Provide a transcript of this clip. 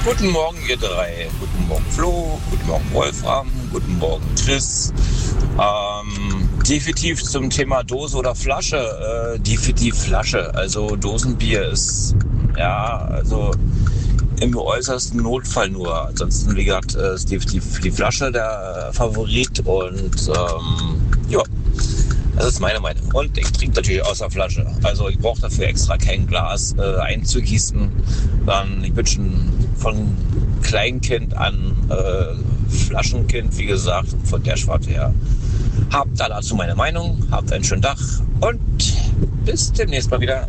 Guten Morgen, ihr drei. Guten Morgen, Flo. Guten Morgen, Wolfram. Guten Morgen, Chris. Definitiv zum Thema Dose oder Flasche. Definitiv Flasche. Also Dosenbier ist, ja, also im äußersten Notfall nur. Ansonsten, wie gesagt, ist definitiv die Flasche der Favorit. Und ja, das ist meine Meinung. Und ich trinke natürlich aus der Flasche. Also ich brauche dafür extra kein Glas einzugießen. Ich bin schon von Kleinkind an Flaschenkind, wie gesagt, von der Schwarte her. Habt dazu meine Meinung, habt einen schönen Tag und bis demnächst mal wieder.